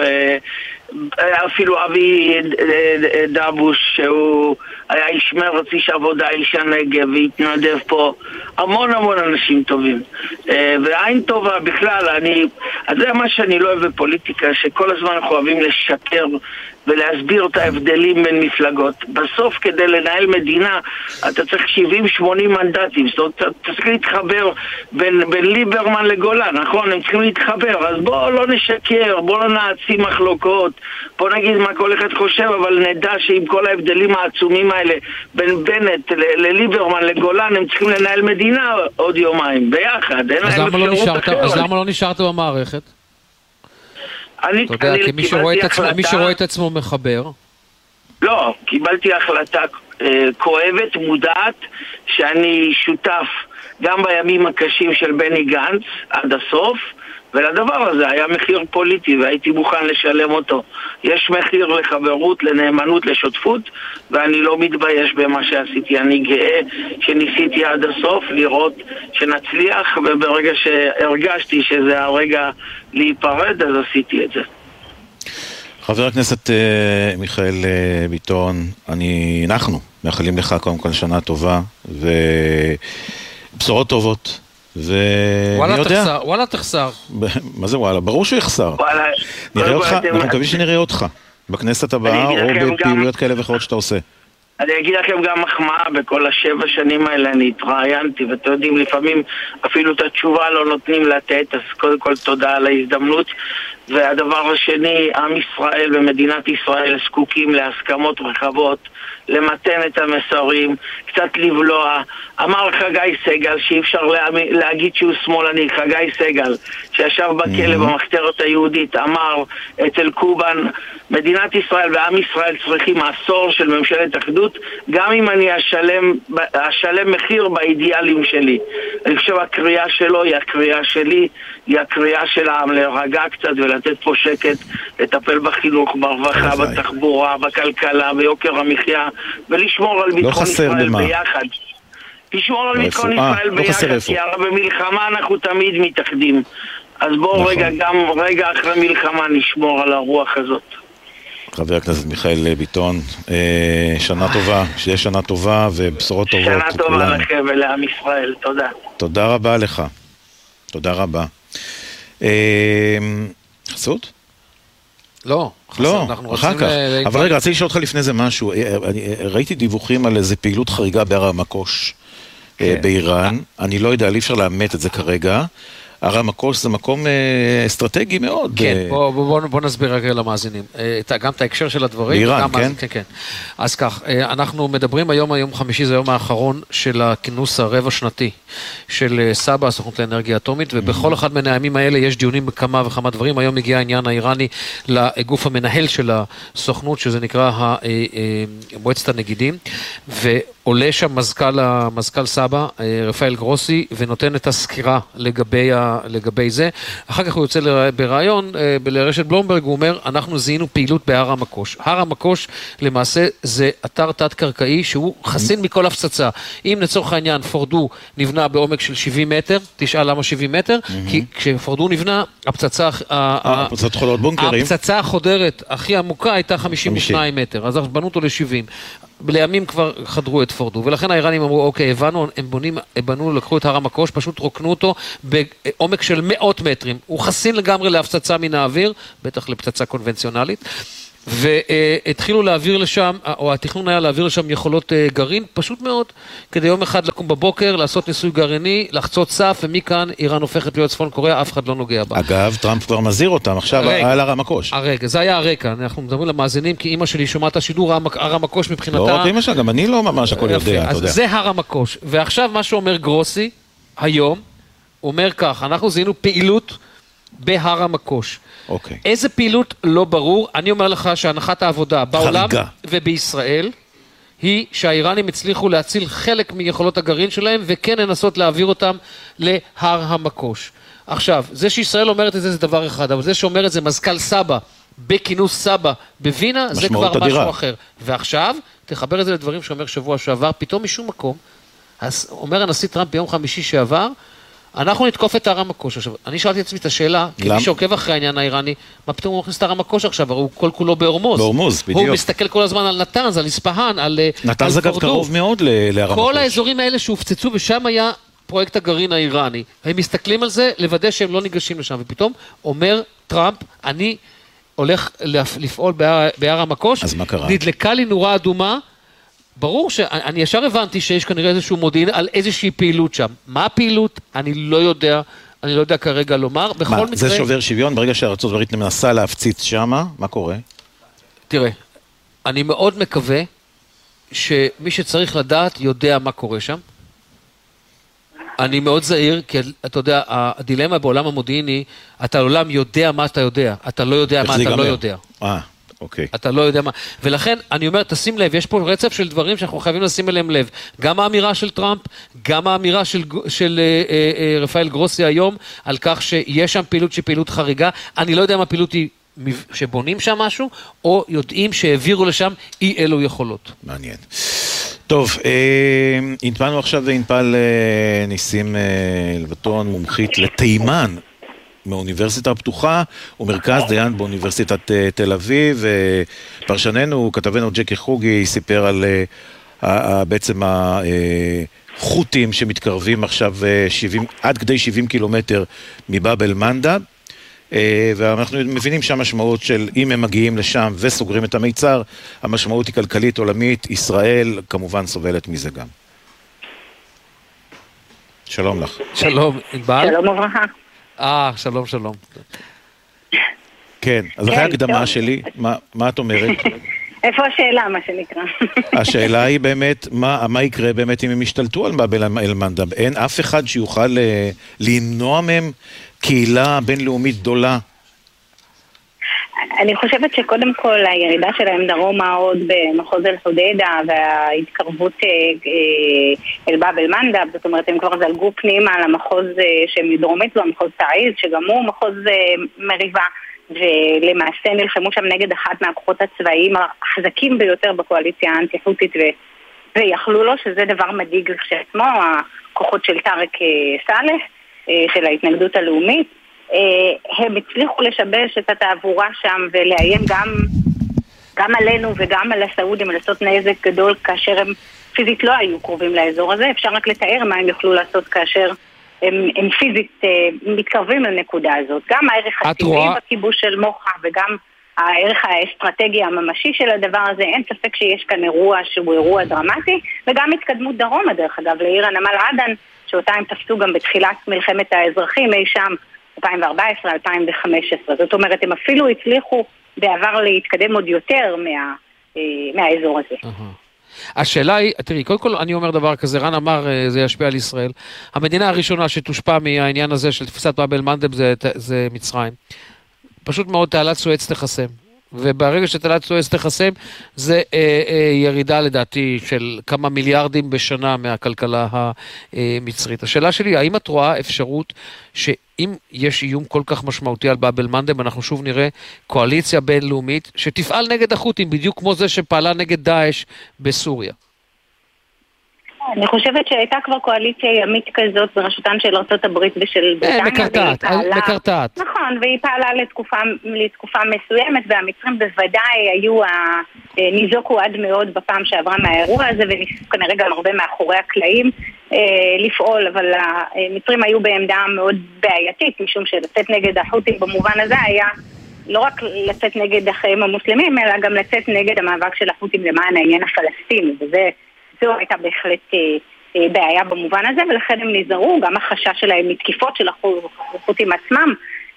אפילו אבי דבוש שהוא היה איש מרץ, איש עבודה, איש הנגב, והתנדב פה. המון אנשים טובים. ועין טובה בכלל, אז זה מה שאני לא אוהב בפוליטיקה, שכל הזמן אנחנו אוהבים לשקר ולהסביר את ההבדלים בין מפלגות. בסוף כדי לנהל מדינה אתה צריך 70-80 מנדטים, זאת אומרת, אתה צריך להתחבר בין ליברמן לגולן, נכון? הם צריכים להתחבר, אז בואו לא נשקר, בואו לא נעצים מחלוקות, בואו נגיד מה כל אחד חושב, אבל נדע שעם כל ההבדלים העצומים האלה בין בנט לליברמן לגולן, הם צריכים לנהל מדינה עוד יומיים, ביחד, אין להם אפשרות אחרת. אז למה לא נשארת במערכת? אתה יודע, כי מי שרואה את עצמו מחבר. לא, קיבלתי החלטה כואבת, מודעת, שאני שותף גם בימים הקשים של בני גנץ עד הסוף, ולדבר הזה היה מחיר פוליטי והייתי מוכן לשלם אותו. יש מחיר לחברות, לנאמנות, לשותפות, ואני לא מתבייש במה שעשיתי. אני גאה שניסיתי עד הסוף לראות שנצליח, וברגע שהרגשתי שזה הרגע להיפרד, אז עשיתי את זה. חבר הכנסת מיכאל ביטון, אנחנו מאחלים לך קודם כל שנה טובה ובשורות טובות. וואלה תחסר. מה זה וואלה? ברור שהוא יחסר. נראה אותך, אנחנו מקווים שנראה אותך בכנסת הבאה או בפעילויות כאלה ואחרות שאתה עושה. אני אגיד לכם גם מחמאה, בכל 7 שנים האלה אני התראיינתי, ואתם יודעים, לפעמים אפילו את התשובה לא נותנים לתת, אז קודם כל תודה על ההזדמנות, והדבר השני, עם ישראל ומדינת ישראל זקוקים להסכמות רחבות, למתן את המסרים, קצת לבלוע. אמר חגי סגל שאי אפשר להגיד שהוא שמאלני. חגי סגל שישב בכלא במחתרת היהודית אמר אצל קובן, מדינת ישראל ועם ישראל צריכים עשור של ממשלת אחדות, גם אם אני אשלם מחיר באידיאלים שלי. אני חושב הקריאה שלו היא הקריאה שלי, היא הקריאה של העם להירגע קצת ולתת פה שקט, לטפל בחינוך, ברווחה, בתחבורה, בכלכלה, ביוקר המחיה, ולשמור על ביטחון ישראל ביחד. לשמור על ביטחון ישראל ביחד, כי הרי במלחמה אנחנו תמיד מתאחדים. אז בואו רגע אחרי מלחמה נשמור על הרוח הזאת. חבר הכנסת מיכאל ביטון, שנה טובה, שיהיה שנה טובה ובשורות טובות. שנה טובה לכם ולעם ישראל, תודה. תודה רבה לך. תודה רבה. חסות? לא, אחר כך. אבל רגע, רציתי לשאול אותך לפני זה משהו. ראיתי דיווחים על איזה פעילות חריגה בהר המקוש באיראן. אני לא יודע, אי אפשר לאמת את זה כרגע. הר המקוש זה מקום אסטרטגי מאוד. כן, בוא נסביר רגע למאזינים. גם את ההקשר של הדברים. באיראן, כן? כן. אז כך, אנחנו מדברים היום חמישי, זה היום האחרון של הכינוס הרבע שנתי של סבא, הסוכנות לאנרגיה אטומית, ובכל אחד מן הימים האלה יש דיונים בכמה וכמה דברים. היום הגיע העניין האיראני לגוף המנהל של הסוכנות, שזה נקרא מועצת הנגידים, עולה שם מזכ"ל סבא, רפאל גרוסי, ונותן את הסקירה לגבי זה. אחר כך הוא יוצא ברעיון, לרשת בלומברג, הוא אומר, אנחנו זיהינו פעילות בהר המקוש. הר המקוש, למעשה, זה אתר תת-קרקעי, שהוא חסין מכל הפצצה. אם לצורך העניין, פורדו נבנה בעומק של 70 מטר, תשאל למה 70 מטר, כי כשפורדו נבנה, הפצצה החודרת הכי עמוקה הייתה 52 מטר, אז בנו אותו ל-70. לימים כבר חדרו את פורדו, ולכן האיראנים אמרו, אוקיי, הבנו, הם בנו, לקחו את הר המקוש, פשוט רוקנו אותו בעומק של 100 מטרים. הוא חסין לגמרי להפצצה מן האוויר, בטח לפצצה קונבנציונלית, והתחילו להעביר לשם, או התכנון היה להעביר לשם יכולות גרעין, פשוט מאוד, כדי יום אחד לקום בבוקר, לעשות ניסוי גרעיני, לחצות סף, ומכאן איראן הופכת להיות צפון קוריאה, אף אחד לא נוגע בה. אגב, טראמפ כבר מזהיר אותם, עכשיו על הר המקוש. זה היה הרקע, אנחנו מדברים למאזינים, כי אמא שלי שומעת השידור, הר המקוש מבחינתה... לא רק אמא שלה, גם אני לא ממש הכל יודע, אתה יודע. זה הר המקוש, ועכשיו מה שאומר גרוסי, היום, אומר כך, אנחנו זיהינו פעילות בהר המקוש. אוקיי. איזה פעילות לא ברור, אני אומר לך שהנחת העבודה בעולם ובישראל היא שהאיראנים הצליחו להציל חלק מיכולות הגרעין שלהם וכן לנסות להעביר אותם להר המקוש. עכשיו, זה שישראל אומרת את זה זה דבר אחד, אבל זה שאומר את זה מזכ"ל סבא בכינוס סבא בווינה, זה כבר משהו אחר. ועכשיו, תחבר את זה לדברים שאומר שבוע שעבר, פתאום משום מקום, אז אומר הנשיא טראמפ ביום חמישי שעבר, אנחנו נתקוף את הר המקוש. עכשיו, אני שאלתי עצמי את השאלה, כמי שעוקב אחרי העניין האיראני, מה פתאום הוא מכניס את הר המקוש עכשיו? הוא כל כולו בהורמוז. בהורמוז, בדיוק. הוא מסתכל כל הזמן על נתנז, על איספהאן, על פורדו. נתנז אגב קרוב מאוד להר המקוש. כל האזורים האלה שהופצצו, ושם היה פרויקט הגרעין האיראני. הם מסתכלים על זה, לוודא שהם לא ניגשים לשם. ופתאום אומר טראמפ, אני הולך לפעול בהר המקוש. אז מה קרה? נדלקה לי נורה אדומה, ברור שאני ישר הבנתי שיש כנראה איזשהו מודיעין על איזושהי פעילות שם. מה הפעילות? אני לא יודע כרגע לומר. מה, זה שובר שוויון ברגע שארצות הברית מנסה להפציץ שמה? מה קורה? תראה, אני מאוד מקווה שמי שצריך לדעת יודע מה קורה שם. אני מאוד זהיר, כי אתה יודע, הדילמה בעולם המודיעיני, אתה לעולם יודע מה אתה יודע, אתה לא יודע מה אתה לא יודע. אוקיי. אתה לא יודע מה. ולכן, אני אומר, תשים לב, יש פה רצף של דברים שאנחנו חייבים לשים אליהם לב. גם האמירה של טראמפ, גם האמירה של רפאל גרוסי היום, על כך שיש שם פעילות שהיא פעילות חריגה. אני לא יודע מה פעילות היא שבונים שם משהו, או יודעים שהעבירו לשם אי אלו יכולות. מעניין. טוב, התפעלנו עכשיו ואינפל ניסים לבטון, מומחית לתימן, מאוניברסיטה הפתוחה ומרכז דיין באוניברסיטת תל אביב. פרשננו, כתבנו ג'קי חוגי, סיפר על בעצם החות'ים שמתקרבים עכשיו עד כדי 70 קילומטר מבאב אל מנדב, ואנחנו מבינים שהמשמעות של אם הם מגיעים לשם וסוגרים את המיצר, המשמעות היא כלכלית עולמית, ישראל כמובן סובלת מזה גם. שלום לך. שלום, ענבל. שלום וברכה. שלום. כן, אז אחרי הקדמה שלי, מה את אומרת? איפה השאלה, מה שנקרא? השאלה היא באמת, מה יקרה באמת אם הם ישתלטו על באב אל-מנדב? אין אף אחד שיוכל למנוע מהם קהילה בינלאומית גדולה? אני חושבת שקודם כל הירידה שלהם דרומה עוד במחוז אל-חודיידה וההתקרבות אל באב אל-מנדב, זאת אומרת הם כבר זלגו פנימה למחוז שמדרומית לו, המחוז תעיז, שגם הוא מחוז מריבה, ולמעשה נלחמו שם נגד אחת מהכוחות הצבאיים החזקים ביותר בקואליציה האנטי-חותית ויכלו לו, שזה דבר מדאיג כשעצמו, הכוחות של טארק סאלח, של ההתנגדות הלאומית. הם הצליחו לשבש את התעבורה שם ולאיים גם עלינו וגם על הסעודים לעשות נזק גדול כאשר הם פיזית לא היו קרובים לאזור הזה. אפשר רק לתאר מה הם יוכלו לעשות כאשר הם פיזית מתקרבים לנקודה הזאת. גם הערך הטבעי בכיבוש של מוחה וגם הערך האסטרטגי הממשי של הדבר הזה, אין ספק שיש כאן אירוע שהוא אירוע דרמטי, וגם התקדמות דרומה דרך אגב לעיר הנמל עדן, שאותה הם תפסו גם בתחילת מלחמת האזרחים אי שם 2014-2015. זאת אומרת, הם אפילו הצליחו בעבר להתקדם עוד יותר מהאזור הזה. השאלה היא, תראי, קודם כל אני אומר דבר כזה, רן אמר זה ישפיע על ישראל. המדינה הראשונה שתושפע מהעניין הזה של תפיסת באב אל-מנדב זה מצרים. פשוט מאוד תעלת סואץ תחסם. וברגע שתעלת סואץ תחסם, זה ירידה לדעתי של כמה מיליארדים בשנה מהכלכלה המצרית. השאלה שלי, האם את רואה אפשרות שאם יש איום כל כך משמעותי על באב אל-מנדב, אנחנו שוב נראה קואליציה בינלאומית שתפעל נגד החות'ים, בדיוק כמו זה שפעלה נגד דאעש בסוריה? אני חושבת שהייתה כבר קואליציה ימית כזאת בראשותן של ארצות הברית ושל בריטניה. מקרטעת. נכון, והיא פעלה לתקופה מסוימת, והמצרים בוודאי היו ניזוקו עד מאוד בפעם שעברה מהאירוע הזה, וניסו כנראה גם הרבה מאחורי הקלעים לפעול, אבל המצרים היו בעמדה מאוד בעייתית, משום שלצאת נגד החות'ים במובן הזה היה לא רק לצאת נגד החיים המוסלמים, אלא גם לצאת נגד המאבק של החות'ים למען העניין הפלסטיני, זו הייתה בהחלט בעיה במובן הזה, ולכן הם נזהרו, גם החשש שלהם מתקיפות של החות'ים עצמם,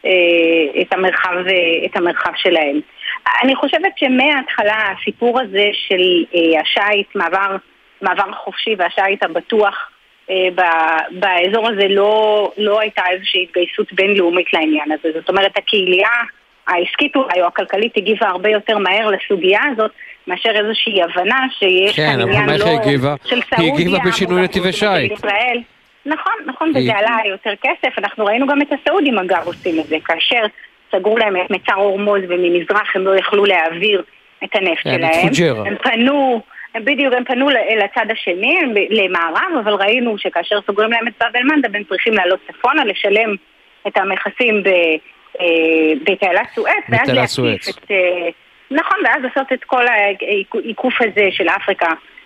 את המרחב שלהם. אני חושבת שמההתחלה הסיפור הזה של השייט, מעבר חופשי והשייט הבטוח באזור הזה לא הייתה איזושהי התגייסות בינלאומית לעניין הזה. זאת אומרת, הקהילייה העסקית אולי או הכלכלית הגיבה הרבה יותר מהר לסוגיה הזאת, מאשר איזושהי הבנה שיש כאן עניין לא של סעודיה. היא הגיבה בשינוי נתיבי שייט. נכון, וזה עלה יותר כסף. אנחנו ראינו גם את הסעודים אגב עושים את זה, כאשר סגרו להם את מצר הורמוז וממזרח הם לא יכלו להעביר את הנפט שלהם. הם פנו לצד השני, למערב, אבל ראינו שכאשר סוגרים להם את באב אל-מנדב הם צריכים לעלות צפונה, לשלם את המכסים בתעלת סואץ, נכון, ואז לעשות את כל העיקוף הזה של אפריקה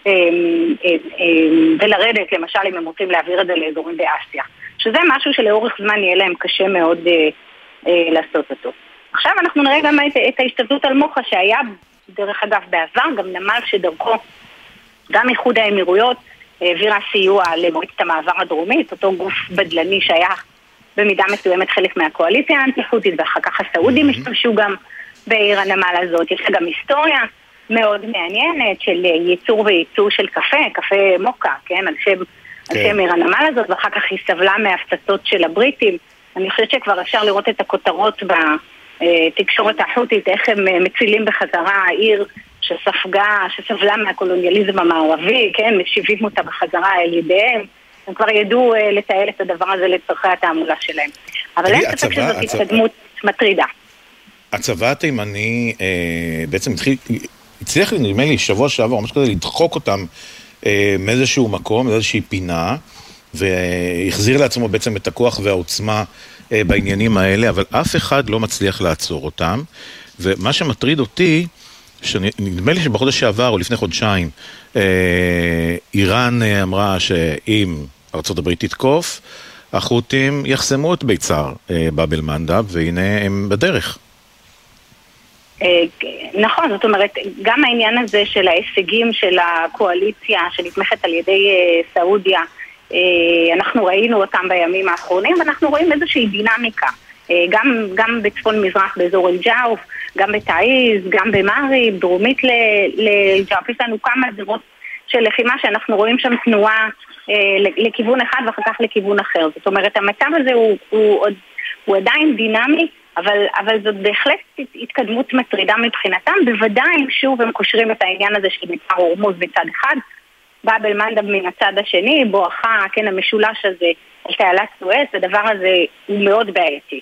ולרדת, למשל, אם הם רוצים להעביר את זה לאזורים באסיה. שזה משהו שלאורך זמן יהיה להם קשה מאוד לעשות אותו. עכשיו אנחנו נראה גם את ההשתלטות על מוחה, שהיה, דרך אגב, בעבר, גם נמל שדרכו, גם איחוד האמירויות, העבירה סיוע למועצת המעבר הדרומית, אותו גוף בדלני שהיה במידה מסוימת חלק מהקואליציה האנטי-חות'ית, ואחר כך הסעודים השתמשו גם בעיר הנמל הזאת. יש גם היסטוריה מאוד מעניינת של ייצור וייצור של קפה מוקה, כן, על שם עיר הנמל הזאת, ואחר כך היא סבלה מהפצצות של הבריטים. אני חושבת שכבר אפשר לראות את הכותרות בתקשורת החות'ית, איך הם מצילים בחזרה העיר שסבלה מהקולוניאליזם המערבי, כן, משיבים אותה בחזרה אל ידיהם. הם כבר ידעו לתעל את הדבר הזה לצורכי התעמולה שלהם. אבל אין ספק שזאת התקדמות מטרידה. הצבא התימני בעצם הצליח, נדמה לי, שבוע שעבר, ממש כזה, לדחוק אותם מאיזשהו מקום, מאיזושהי פינה, והחזיר לעצמו בעצם את הכוח והעוצמה בעניינים האלה, אבל אף אחד לא מצליח לעצור אותם. ומה שמטריד אותי, נדמה לי שבחודש שעבר או לפני חודשיים, איראן אמרה שאם ארצות הברית תתקוף, החות'ים יחסמו את ביצר באב אל-מנדב, והנה הם בדרך. נכון, זאת אומרת, גם העניין הזה של ההישגים של הקואליציה שנתמכת על ידי סעודיה, אנחנו ראינו אותם בימים האחרונים, ואנחנו רואים איזושהי דינמיקה. גם בצפון מזרח באזור אל-ג'אוף, גם בתעיז, גם במעריב, דרומית לאל-ג'אוף. יש לנו כמה זירות של לחימה שאנחנו רואים שם תנועה לכיוון אחד ואחר כך לכיוון אחר. זאת אומרת, המצב הזה הוא עדיין דינמי, אבל זאת בהחלט התקדמות מטרידה מבחינתם, בוודאי שוב הם קושרים את העניין הזה של מצר הורמוז מצד אחד, באב אל-מנדב מן הצד השני, בואכה, כן, המשולש הזה, על תעלת סואץ, הדבר הזה הוא מאוד בעייתי.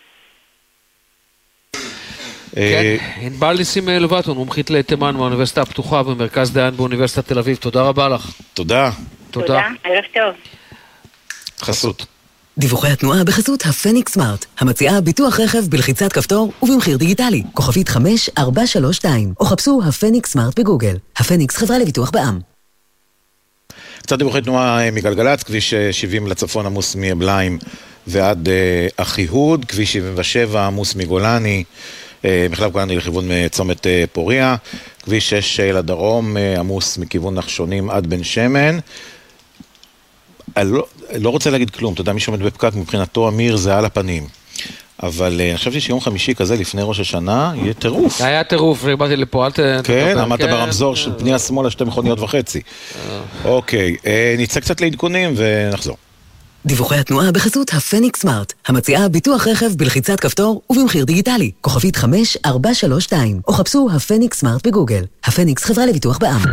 כן, ענבל ניסים לובטון, מומחית לתימן מהאוניברסיטה הפתוחה במרכז דיין באוניברסיטת תל אביב, תודה רבה לך. תודה. תודה, ערב טוב. חסות. דיווחי התנועה בחסות הפניקס סמארט, המציעה ביטוח רכב בלחיצת כפתור ובמחיר דיגיטלי, כוכבית 5432, או חפשו הפניקס סמארט בגוגל. הפניקס חברה לביטוח בע"מ. קצת דיווחי תנועה מגלגלצ, כביש 70 לצפון עמוס מאבליים ועד אחיהוד, כביש 77 עמוס מגולני, מחלף גולני לכיוון צומת פוריה, כביש 6 לדרום עמוס מכיוון נחשונים עד בן שמן. לא רוצה להגיד כלום, אתה יודע, מי שעומד בפקק מבחינתו אמיר זה על הפנים, אבל אני חשבתי שיום חמישי כזה לפני ראש השנה יהיה טירוף. היה טירוף, באתי לפה, כן, עמדת ברמזור של פני השמאל 2.5 מכוניות. אוקיי, נצא קצת לעדכונים ונחזור. דיווחי התנועה בחסות הפניקס סמארט, המציעה ביטוח רכב בלחיצת כפתור ובמחיר דיגיטלי, כוכבית 5432, או חפשו הפניקס סמארט בגוגל. הפניקס חברה לביטוח בע"מ.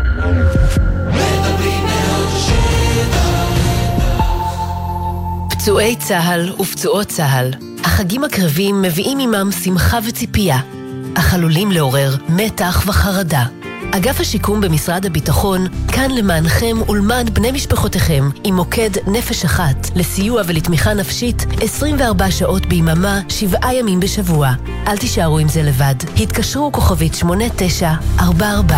פצועי צהל ופצועות צהל, החגים הקרבים מביאים עמם שמחה וציפייה, אך עלולים לעורר מתח וחרדה. אגף השיקום במשרד הביטחון כאן למענכם ולמען בני משפחותיכם עם מוקד נפש אחת לסיוע ולתמיכה נפשית 24 שעות ביממה 7 ימים בשבוע. אל תישארו עם זה לבד. התקשרו כוכבית 8944.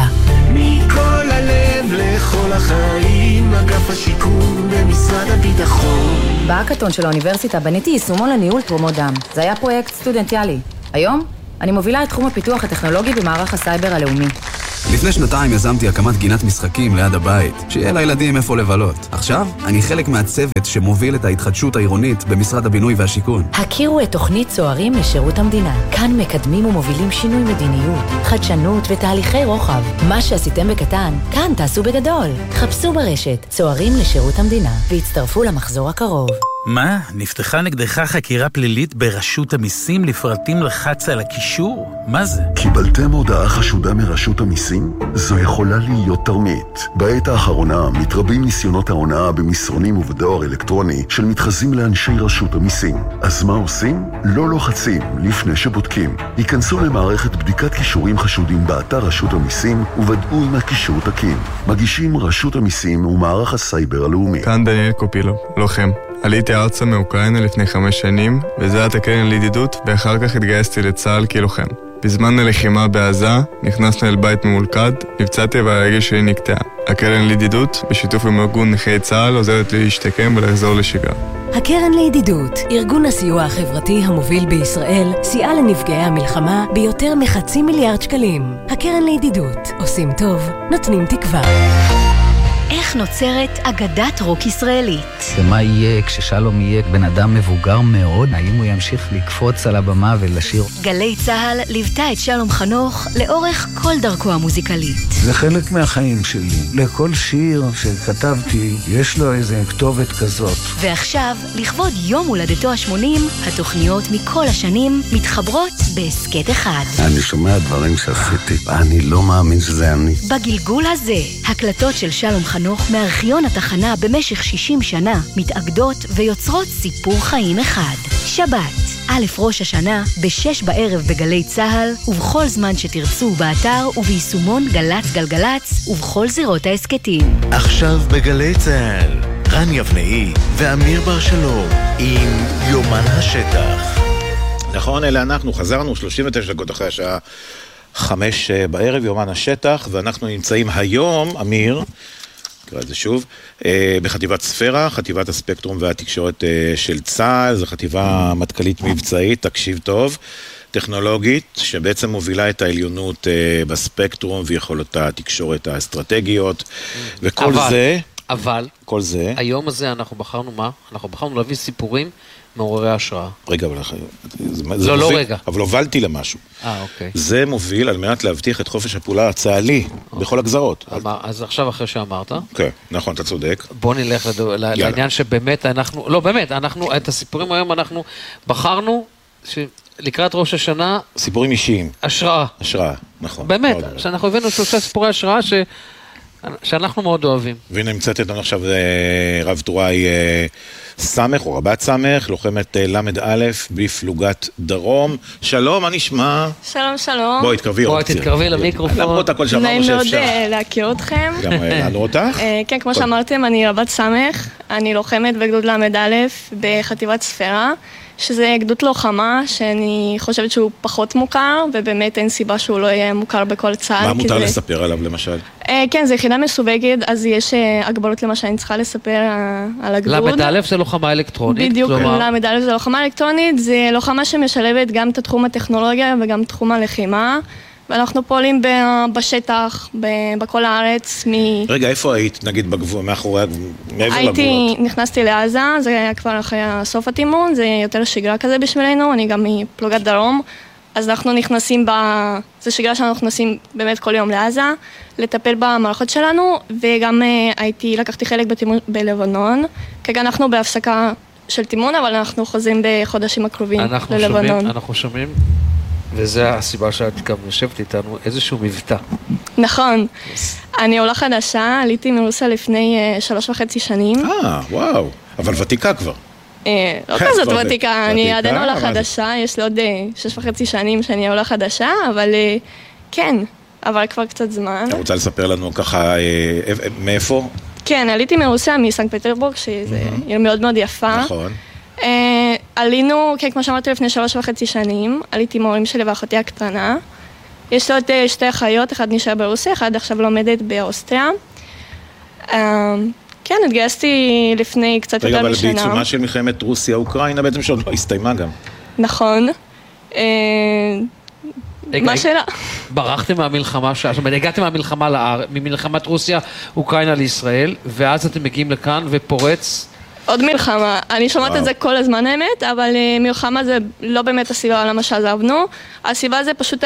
מכל הלב לכל החיים, אגף השיקום במשרד הביטחון. בהאקתון של האוניברסיטה בניתי יישומון לניהול תרומות דם. זה היה פרויקט סטודנטיאלי. היום אני מובילה את תחום הפיתוח הטכנולוגי במערך הסייבר הלאומי. לפני שנתיים יזמתי הקמת גינת משחקים ליד הבית, שיהיה לילדים איפה לבלות. עכשיו אני חלק מהצוות שמוביל את ההתחדשות העירונית במשרד הבינוי והשיכון. הכירו את תוכנית צוערים לשירות המדינה. כאן מקדמים ומובילים שינוי מדיניות, חדשנות ותהליכי רוחב. מה שעשיתם בקטן, כאן תעשו בגדול. חפשו ברשת צוערים לשירות המדינה והצטרפו למחזור הקרוב. מה? נפתחה נגדך חקירה פלילית ברשות המיסים לפרטים לחץ על הקישור? מה זה? קיבלתם הודעה חשודה מרשות המיסים? זו יכולה להיות תרמית. בעת האחרונה מתרבים ניסיונות ההונאה במסרונים ובדואר אלקטרוני של מתחזים לאנשי רשות המיסים. אז מה עושים? לא לוחצים לפני שבודקים. היכנסו למערכת בדיקת קישורים חשודים באתר רשות המיסים וודאו אם הקישור תקין. מגישים רשות המיסים ומערך הסייבר הלאומי. כאן דניאל קופילו, לוחם. עליתי ארצה מאוקראינה לפני 5 שנים, וזה את הקרן לידידות, ואחר כך התגייסתי לצה"ל כלוחם. בזמן הלחימה בעזה, נכנסנו אל בית ממולכד, נפצעתי והרגל שלי נקטעה. הקרן לידידות, בשיתוף עם ארגון נכי צה"ל, עוזרת לי להשתקם ולחזור לשגרה. הקרן לידידות, ארגון הסיוע החברתי המוביל בישראל, סייע לנפגעי המלחמה ביותר מ500 מיליארד שקלים. הקרן לידידות, עושים טוב, נותנים תקווה. איך נוצרת אגדת רוק ישראלית? ומה יהיה כששלום יהיה בן אדם מבוגר מאוד? האם הוא ימשיך לקפוץ על הבמה ולשיר? גלי צהל ליוותה את שלום חנוך לאורך כל דרכו המוזיקלית. זה חלק מהחיים שלי. לכל שיר שכתבתי יש לו איזה כתובת כזאת. ועכשיו, לכבוד יום הולדתו ה-80, התוכניות מכל השנים מתחברות בעסקת אחד. אני שומע דברים שעשיתי, אני לא מאמין שזה אני. בגלגול הזה, הקלטות של שלום חנוך מארכיון התחנה במשך 60 שנה מתאגדות ויוצרות סיפור חיים אחד. שבת, א' ראש השנה, ב6 בערב בגלי צהל, ובכל זמן שתרצו באתר וביישומון גלץ גלגלץ, ובכל זירות העסקתים. עכשיו בגלי צהל, רן יבנאי ואמיר בר שלום עם יומן השטח. נכון, אלה אנחנו חזרנו 39 דקות אחרי השעה 5 בערב, יומן השטח, ואנחנו נמצאים היום, אמיר, נקרא את זה שוב, בחטיבת ספירה, חטיבת הספקטרום והתקשורת של צה"ל, זו חטיבה מטכ"לית מבצעית, תקשיב טוב, טכנולוגית, שבעצם מובילה את העליונות בספקטרום ויכולת התקשורת האסטרטגיות, וכל זה... אבל, כל זה... היום הזה אנחנו בחרנו מה? אנחנו בחרנו להביא סיפורים מעוררי השראה. רגע, לא רגע. אבל הובלתי למשהו. אוקיי. זה מוביל על מנת להבטיח את חופש הפעולה הצה"לי בכל הגזרות. אז עכשיו אחרי שאמרת. כן, נכון, אתה צודק. בוא נלך לעניין שבאמת אנחנו, לא באמת, אנחנו, את הסיפורים היום אנחנו בחרנו לקראת ראש השנה. סיפורים אישיים. השראה. השראה, נכון. באמת, שאנחנו הבאנו 3 סיפורי השראה שאנחנו מאוד אוהבים. והנה נמצאת איתנו עכשיו רב טוראי סמך, או רבת סמך, לוחמת למד א' בפלוגת דרום. שלום, מה נשמע? שלום, שלום. בואי, תתקרבי עוד קצת. תתקרבי למיקרופון. למרות הכל שאמרנו שאפשר. נעים מאוד להכיר אתכם. גם לנו אותך? כן, כמו שאמרתם, אני רבת סמך. אני לוחמת בגדוד למד א' בחטיבת ספירה, שזה גדוד לוחמה שאני חושבת שהוא פחות מוכר, ובאמת אין סיבה שהוא לא יהיה מוכר בכל צה"ל. מה מותר לספר עליו למשל? כן, זו יחידה מסווגת, אז יש הגבלות למה שאני צריכה לספר על הגדוד. למד א' זה לוחמה אלקטרונית. בדיוק, למד א' זה לוחמה אלקטרונית, זה לוחמה שמשלבת גם את התחום הטכנולוגיה וגם תחום הלחימה, ואנחנו פועלים בשטח, בכל הארץ. רגע, איפה היית, נגיד, בגבול, מאחורי, מעבר לגבולות? נכנסתי לעזה, זה היה כבר אחרי סוף התימון, זה יותר שגרה כזה בשבילנו, אני גם מפלוגת דרום, אז אנחנו נכנסים זה שגרה שאנחנו נכנסים באמת כל יום לעזה, לטפל במערכות שלנו, וגם לקחתי חלק בתימון בלבנון, כרגע אנחנו בהפסקה של תימון, אבל אנחנו חוזרים בחודשים הקרובים ללבנון. אנחנו שומעים, וזה הסיבה שאת גם יושבת איתנו, איזשהו מבטא. נכון. אני עולה חדשה, עליתי מרוסיה לפני 3.5 שנים. וואו. אבל ותיקה כבר. לא כזאת ותיקה, אני עדיין עולה חדשה, יש לי עוד 6.5 שנים שאני עולה חדשה, אבל כן, אבל כבר קצת זמן. אתה רוצה לספר לנו ככה, מאיפה? כן, עליתי מרוסיה, מסנקט פטרבורג, שזה עיר מאוד מאוד יפה. נכון. עלינו, כן, כמו שאמרתי, לפני 3.5 שנים, עליתי עם ההורים שלי ואחותי הקטנה. יש לי עוד 2 אחיות, אחד נשאר ברוסיה, אחד עכשיו לומדת באוסטריה. כן, התגייסתי לפני קצת יותר משנה. רגע, אבל בעיצומה של מלחמת רוסיה-אוקראינה בעצם שעוד לא הסתיימה גם. נכון. מה השאלה? ברחתם מהמלחמה, זאת אומרת, הגעתם ממלחמת רוסיה-אוקראינה לישראל, ואז אתם מגיעים לכאן ופורץ... עוד מלחמה. אני שומעת את זה כל הזמן האמת, אבל מלחמה זה לא באמת הסיבה למה שעזבנו. הסיבה זה פשוט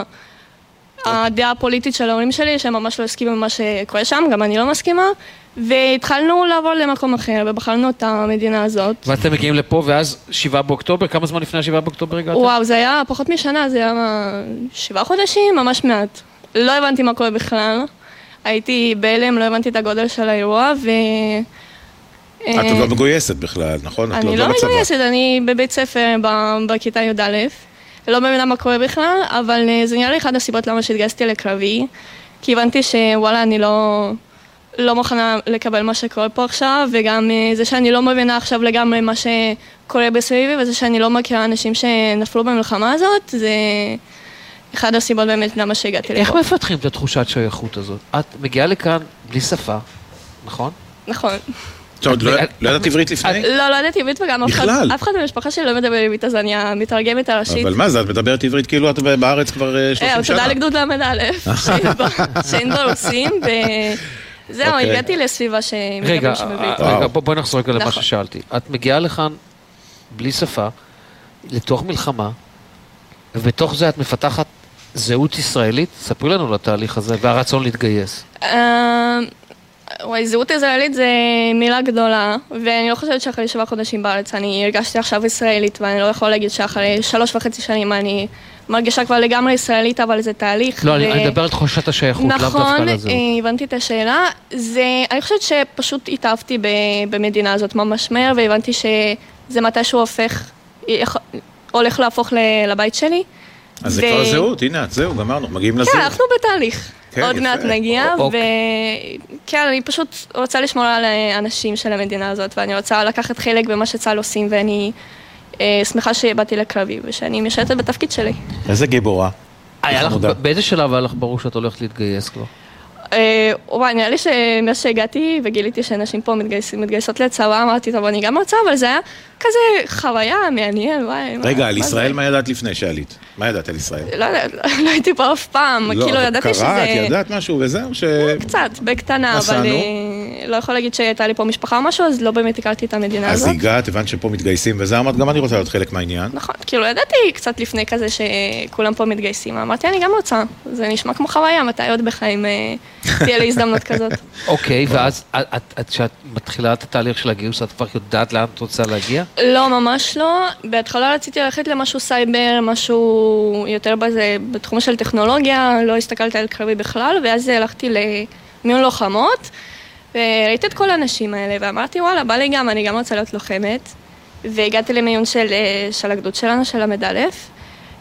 הדעה הפוליטית של ההורים שלי, שהם ממש לא הסכימו ממה שקורה שם, גם אני לא מסכימה, והתחלנו לעבור למקום אחר, ובחרנו את המדינה הזאת. ואתם מגיעים לפה, ואז 7 באוקטובר, כמה זמן לפני 7 באוקטובר הגעתם? וואו, זה היה פחות משנה, זה היה 7 חודשים, ממש מעט. לא הבנתי מה קורה בכלל. הייתי בהלם, לא הבנתי את הגודל של האירוע, את עוד לא מגויסת בכלל, נכון? אני לא מגויסת, אני בבית ספר בכיתה י"א. לא מבינה מה קורה בכלל, אבל זה נראה לי אחד הסיבות למה שהתגייסתי לקרבי, כי הבנתי שוואלה, אני לא מוכנה לקבל מה שקורה פה עכשיו, וגם זה שאני לא מבינה עכשיו לגמרי מה שקורה בסביבי, וזה שאני לא מכירה אנשים שנפלו במלחמה הזאת, זה אחד הסיבות באמת למה שהגעתי לפה. איך מפתחים את התחושת שייכות הזאת? את מגיעה לכאן בלי שפה, נכון? נכון. טוב, לא ידעת עברית לפני? לא ידעת עברית וגם אף אחד במשפחה שלי לא מדבר עברית, אז אני מתרגמת הראשית. אבל מה זה, את מדברת עברית כאילו את בארץ כבר 30 שנה? תודה לגדוד למד א', שאין ברוסים, וזהו, הגעתי לסביבה שמדברים שמבית. רגע, בואי נחזור רגע למה ששאלתי. את מגיעה לכאן בלי שפה, לתוך מלחמה, ובתוך זה את מפתחת זהות ישראלית? ספרי לנו לתהליך הזה, והרצון להתגייס. וואי, זהות ישראלית זה מילה גדולה, ואני לא חושבת שאחרי 7 חודשים בארץ אני הרגשתי עכשיו ישראלית, ואני לא יכולה להגיד שאחרי 3.5 שנים אני מרגישה כבר לגמרי ישראלית, אבל זה תהליך. לא, אני מדבר על תחושת השייכות, לאו דווקא לזהות. נכון, הבנתי את השאלה. אני חושבת שפשוט התאהבתי במדינה הזאת ממש מהר, והבנתי שזה מתישהו הולך להפוך לבית שלי. אז זה כבר זהות, הנה, זהו, גמרנו, מגיעים לזהות. כן, אנחנו בתהליך. עוד מעט נגיע, וכן, אני פשוט רוצה לשמור על האנשים של המדינה הזאת, ואני רוצה לקחת חלק במה שצה"ל עושים, ואני שמחה שבאתי לקרבי, ושאני משרתת בתפקיד שלי. איזה גיבורה. באיזה שלב היה לך ברור שאת הולכת להתגייס כבר? וואי, נראה לי שמאז שהגעתי וגיליתי שאנשים פה מתגייסות לצבא, אמרתי, טוב, אני גם רוצה, אבל זה היה כזה חוויה מעניין, וואי. רגע, על ישראל מה ידעת לפני שעלית? מה ידעת על ישראל? לא הייתי פה אף פעם, כאילו ידעתי שזה... קראת, ידעת משהו וזהו? קצת, בקטנה, אבל... לא יכול להגיד שהייתה לי פה משפחה או משהו, אז לא באמת הכרתי את המדינה הזאת. אז הגעת, הבנת שפה מתגייסים, וזה אמרת, גם אני רוצה להיות חלק מהעניין. נכון, כאילו ידעתי קצת לפני כזה שכולם פה מתגייסים, אמרתי, אני גם רוצה, זה נשמע כמו חוויה, מתי עוד בחיים תהיה לי הזדמנות כזאת. אוקיי, ואז כשאת מתחילה את התהליך של הגיוס, את כבר יודעת לאן את רוצה להגיע? לא, ממש לא. בהתחלה רציתי ללכת למשהו סייבר, משהו יותר בזה, בתחום של טכנולוגיה, לא הסתכלתי על קרבי בכלל, ואז הלכתי למיון לוחמות, וראיתי את כל האנשים האלה, ואמרתי, וואלה, בא לי גם, אני גם רוצה להיות לוחמת, והגעתי למיון של הגדוד שלנו, של המדלף,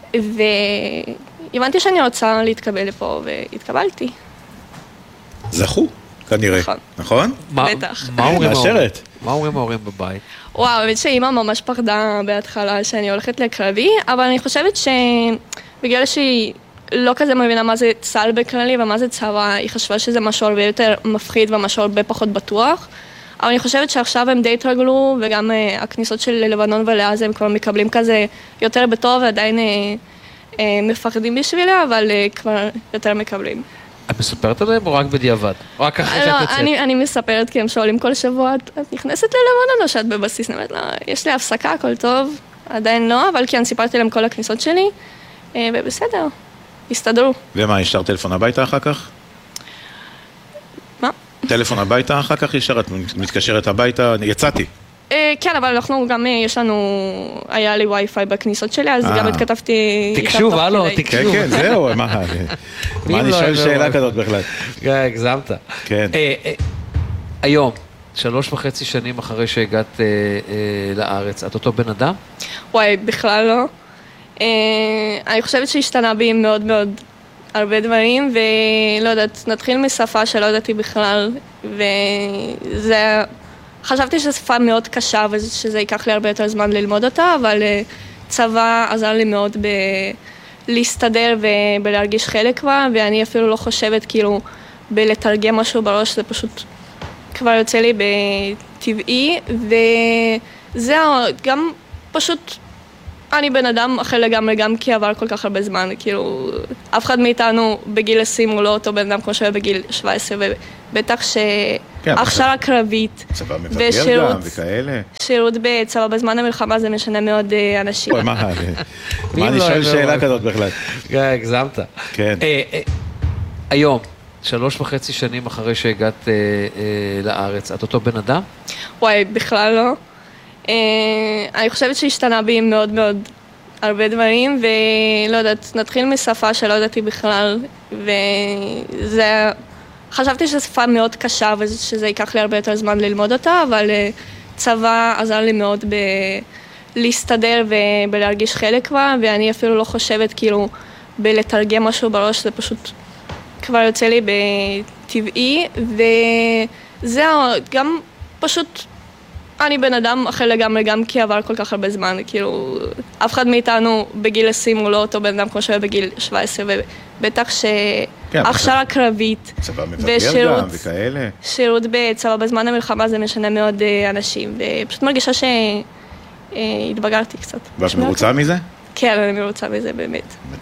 והבנתי שאני רוצה להתקבל לפה, והתקבלתי. זכו, כנראה. נכון? בטח. מה אומרים ההורים בבית? וואו, באמת שאמא ממש פחדה בהתחלה שאני הולכת לקרבי, אבל אני חושבת שבגלל שהיא לא כזה מבינה מה זה צה"ל בכללי ומה זה צבא, היא חשבה שזה משהו הרבה יותר מפחיד ומשהו הרבה פחות בטוח. אבל אני חושבת שעכשיו הם די התרגלו, וגם הכניסות של לבנון ולעזה הם כבר מקבלים כזה יותר בטוב, ועדיין מפחדים בשבילה, אבל כבר יותר מקבלים. את מספרת עליהם או רק בדיעבד? רק אחרי שאת יוצאת? אני מספרת כי הם שואלים כל שבוע, את נכנסת ללבנון או שאת בבסיס? נאמרת לה, יש לי הפסקה, הכל טוב, עדיין לא, אבל כן סיפרתי להם כל הכניסות שלי, ובסדר, הסתדרו. ומה, ישר טלפון הביתה אחר כך? מה? טלפון הביתה אחר כך ישר, את מתקשרת הביתה, יצאתי. כן, אבל אנחנו גם, היה לי וי-פיי בכניסות שלי, אז גם התכתבתי... תקשוב, הלו, תקשוב. כן, זהו, מה אני שואל שאלה כזאת בכלל? הגזמת. כן. היום, 3.5 שנים אחרי שהגעת לארץ, את אותו בן אדם? וואי, בכלל לא. אני חושבת שהשתנה בי מאוד מאוד הרבה דברים, ולא יודעת, נתחיל משפה שלא ידעתי בכלל, וזה... חשבתי שזו שפה מאוד קשה ושזה ייקח לי הרבה יותר זמן ללמוד אותה, אבל צבא עזר לי מאוד להסתדר ובלהרגיש חלק בה, ואני אפילו לא חושבת כאילו בלתרגם משהו בראש, זה פשוט כבר יוצא לי בטבעי, וזה גם פשוט, אני בן אדם אחר לגמרי, גם כי עבר כל כך הרבה זמן, כאילו אף אחד מאיתנו בגיל 20 הוא לא אותו בן אדם כמו שהיה בגיל 17, ובטח שהכשרה קרבית ושירות בצבא בזמן המלחמה זה משנה מאוד אנשים. מה אני שואל שאלה כזאת בכלל? הגזמת. כן. היום, 3.5 שנים אחרי שהגעת לארץ, את אותו בן אדם? וואי, בכלל לא. אני חושבת שהשתנה בי מאוד מאוד הרבה דברים, ולא יודעת, נתחיל משפה שלא ידעתי בכלל, וזה... חשבתי שזו שפה מאוד קשה ושזה ייקח לי הרבה יותר זמן ללמוד אותה, אבל צבא עזר לי מאוד להסתדר ובלהרגיש חלק בה, ואני אפילו לא חושבת כאילו בלתרגם משהו בראש, זה פשוט כבר יוצא לי בטבעי, וזה גם פשוט... אני בן אדם אחר לגמרי, גם כי עבר כל כך הרבה זמן, כאילו, אף אחד מאיתנו בגיל 20 הוא לא אותו בן אדם כמו שהיה בגיל 17, ובטח שהכשרה קרבית ושירות בצבא בזמן המלחמה זה משנה מאוד אנשים, ופשוט מרגישה שהתבגרתי קצת. ואת מרוצה מזה? כן, אני מרוצה מזה באמת.